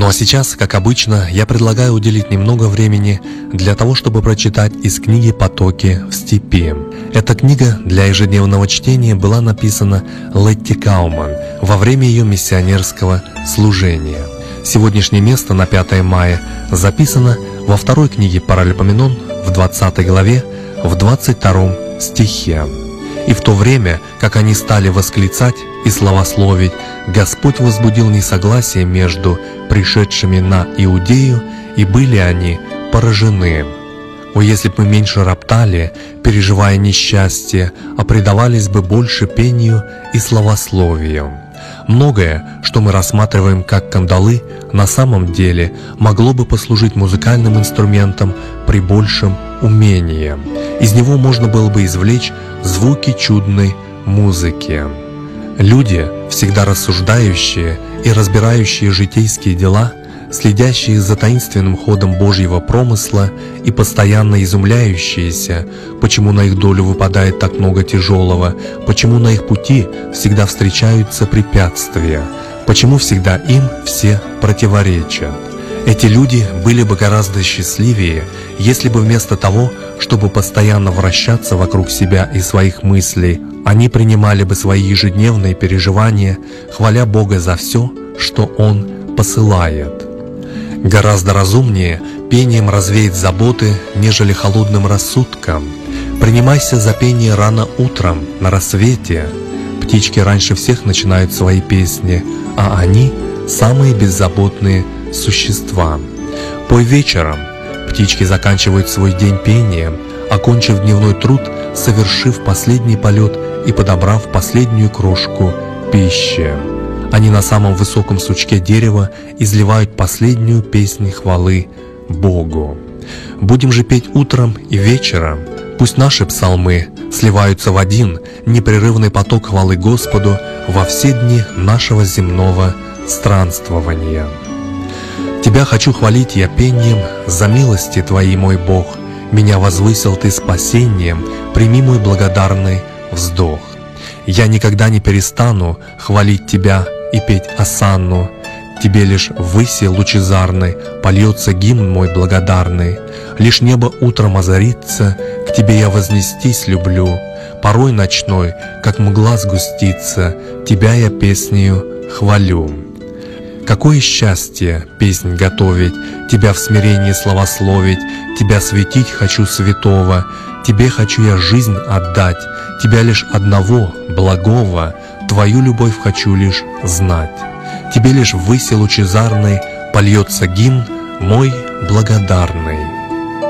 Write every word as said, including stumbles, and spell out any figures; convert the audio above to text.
Ну а сейчас, как обычно, я предлагаю уделить немного времени для того, чтобы прочитать из книги «Потоки в степи». Эта книга для ежедневного чтения была написана Летти Кауман во время ее миссионерского служения. Сегодняшнее место на пятое мая записано во второй книге Паралипоменон в двадцатой главе в двадцать втором стихе. «И в то время, как они стали восклицать и славословить, Господь возбудил несогласие между пришедшими на Иудею, и были они поражены. О, если бы мы меньше роптали, переживая несчастье, а предавались бы больше пению и славословию». Многое, что мы рассматриваем как кандалы, на самом деле могло бы послужить музыкальным инструментом при большем умении. Из него можно было бы извлечь звуки чудной музыки. Люди, всегда рассуждающие и разбирающие житейские дела, следящие за таинственным ходом Божьего промысла и постоянно изумляющиеся, почему на их долю выпадает так много тяжелого, почему на их пути всегда встречаются препятствия, почему всегда им все противоречат. Эти люди были бы гораздо счастливее, если бы вместо того, чтобы постоянно вращаться вокруг себя и своих мыслей, они принимали бы свои ежедневные переживания, хваля Бога за все, что Он посылает. Гораздо разумнее пением развеять заботы, нежели холодным рассудком. Принимайся за пение рано утром, на рассвете. Птички раньше всех начинают свои песни, а они – самые беззаботные существа. Пой вечером. Птички заканчивают свой день пением, окончив дневной труд, совершив последний полет и подобрав последнюю крошку пищи. Они на самом высоком сучке дерева изливают последнюю песнь хвалы Богу. Будем же петь утром и вечером. Пусть наши псалмы сливаются в один непрерывный поток хвалы Господу во все дни нашего земного странствования. Тебя хочу хвалить я пением за милости Твои, мой Бог. Меня возвысил Ты спасением, прими мой благодарный вздох. Я никогда не перестану хвалить Тебя и петь осанну. Тебе лишь ввыси лучезарной польется гимн мой благодарный. Лишь небо утром озарится, к Тебе я вознестись люблю. Порой ночной, как мгла сгустится, Тебя я песнею хвалю. Какое счастье песнь готовить, Тебя в смирении славословить, Тебя светить хочу святого, Тебе хочу я жизнь отдать, Тебя лишь одного, благого, Твою любовь хочу лишь знать. Тебе лишь ввыси лучезарной польется гимн мой благодарный.